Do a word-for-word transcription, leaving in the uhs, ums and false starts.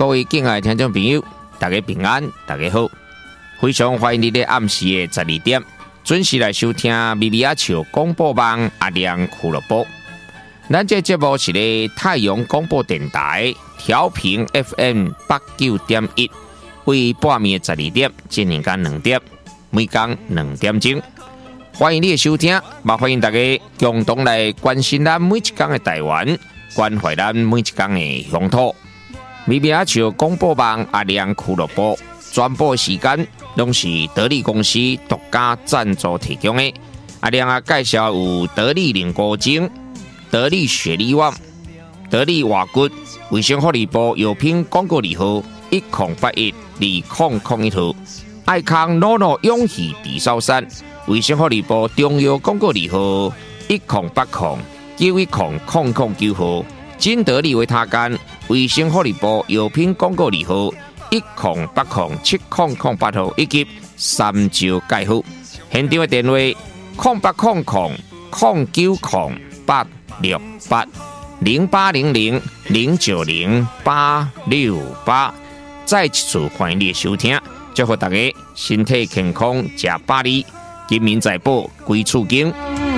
各位敬爱的听众朋友，大家平安，大家好！非常欢迎你在暗时的十二点准时来收听咪咪仔笑广播网阿亮俱乐部。咱这节目是咧太阳广播电台调频 F M 八九点一，为半暝的十二点进行到两点，每天两点钟。欢迎你的收听，也欢迎大家共同来关心咱每一天的台湾，关怀咱每一天的乡土。咪咪仔笑广播网阿亮俱乐部转播时间，拢是得力公司独家赞助提供的。阿亮啊，介绍有得力凝固精、得力雪力旺、得力瓦骨、卫生福利部药品广告字号一零八一二零零一号，爱康诺诺永续地sau山。卫生福利部中药广告字号一零八零九一零零零九号，金得利维他干卫生福利部药品广告字号一零八零七零零八号，以及三招介护。现场的电话零八零零零九零八六八零八零零零九零八六八。再一次欢迎你的收听，祝福大家身体健康，吃百里。金民财宝，归厝经。